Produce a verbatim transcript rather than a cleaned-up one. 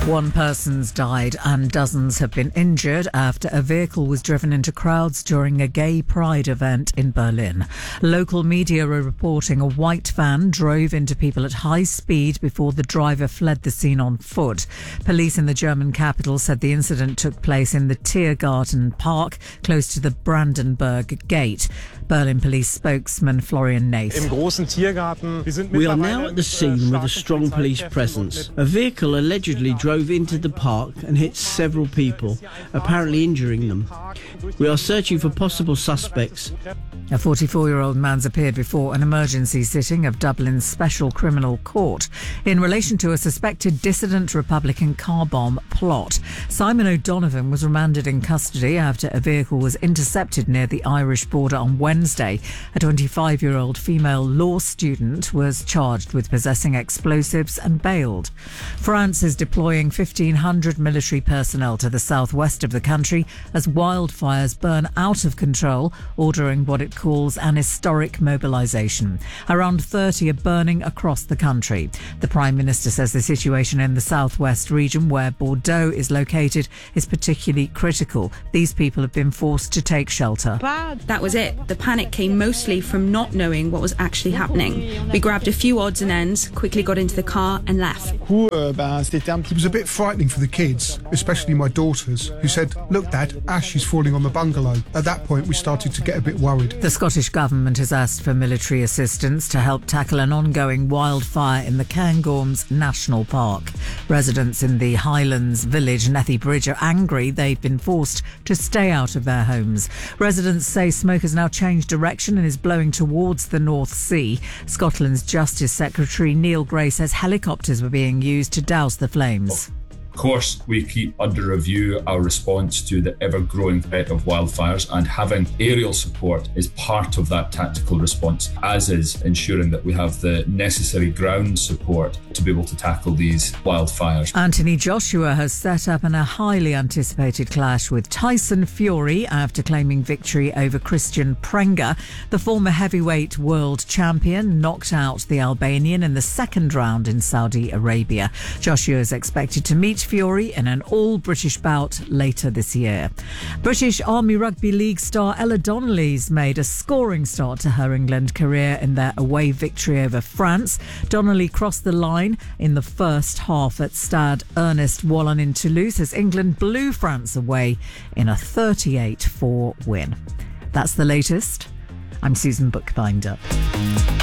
One person's died and dozens have been injured after a vehicle was driven into crowds during a gay pride event in Berlin. Local media are reporting a white van drove into people at high speed before the driver fled the scene on foot. Police in the German capital said the incident took place in the Tiergarten Park, close to the Brandenburg Gate. Berlin police spokesman Florian Nath. We are now at the scene with a strong police presence. A vehicle allegedly drove into the park and hit several people, apparently injuring them. We are searching for possible suspects. A forty-four-year-old man's appeared before an emergency sitting of Dublin's Special Criminal Court in relation to a suspected dissident Republican car bomb plot. Simon O'Donovan was remanded in custody after a vehicle was intercepted near the Irish border on Wednesday. A twenty-five-year-old female law student was charged with possessing explosives and bailed. France is deploying fifteen hundred military personnel to the southwest of the country as wildfires burn out of control, ordering what it calls an historic mobilisation. Around thirty are burning across the country. The Prime Minister says the situation in the southwest region, where Bordeaux is located, is particularly critical. These people have been forced to take shelter. That was it. The panic came mostly from not knowing what was actually happening. We grabbed a few odds and ends, quickly got into the car and left. It was a bit frightening for the kids, especially my daughters, who said, "Look, Dad, ash is falling on the bungalow." At that point, we started to get a bit worried. The Scottish Government has asked for military assistance to help tackle an ongoing wildfire in the Cairngorms National Park. Residents in the Highlands village Nethy Bridge are angry they've been forced to stay out of their homes. Residents say smoke has now changed direction and is blowing towards the North Sea. Scotland's Justice Secretary Neil Gray says helicopters were being used to douse the flames. Of course, we keep under review our response to the ever-growing threat of wildfires, and having aerial support is part of that tactical response, as is ensuring that we have the necessary ground support to be able to tackle these wildfires. Anthony Joshua has set up an, a highly anticipated clash with Tyson Fury after claiming victory over Christian Prenga. The former heavyweight world champion knocked out the Albanian in the second round in Saudi Arabia. Joshua is expected to meet Fury in an all-British bout later this year. British Army Rugby League star Ella Donnelly's made a scoring start to her England career in their away victory over France. Donnelly crossed the line in the first half at Stade Ernest Wallon in Toulouse as England blew France away in a thirty-eight four win. That's the latest. I'm Susan Bookbinder.